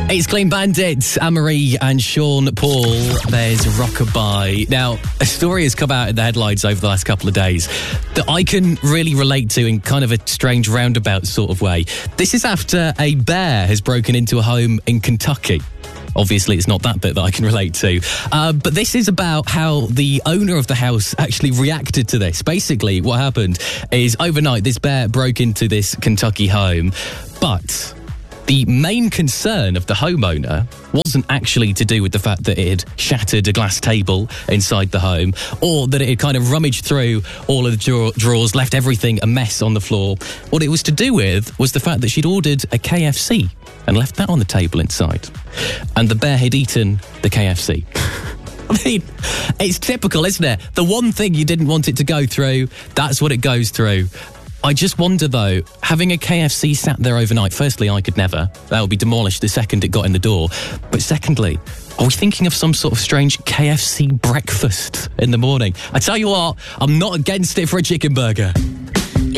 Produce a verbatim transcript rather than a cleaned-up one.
It's Clean Bandits, Anne-Marie and Sean Paul. There's Rockabye. Now, a story has come out in the headlines over the last couple of days that I can really relate to in kind of a strange roundabout sort of way. This is after a bear has broken into a home in Kentucky. Obviously, it's not that bit that I can relate to. Uh, but this is about how the owner of the house actually reacted to this. Basically, what happened is overnight, this bear broke into this Kentucky home, but the main concern of the homeowner wasn't actually to do with the fact that it had shattered a glass table inside the home or that it had kind of rummaged through all of the draw- drawers, left everything a mess on the floor. What it was to do with was the fact that she'd ordered a K F C and left that on the table inside. And the bear had eaten the K F C. I mean, it's typical, isn't it? The one thing you didn't want it to go through, that's what it goes through. I just wonder, though, having a K F C sat there overnight, firstly, I could never. That would be demolished the second it got in the door. But secondly, are we thinking of some sort of strange K F C breakfast in the morning? I tell you what, I'm not against it for a chicken burger.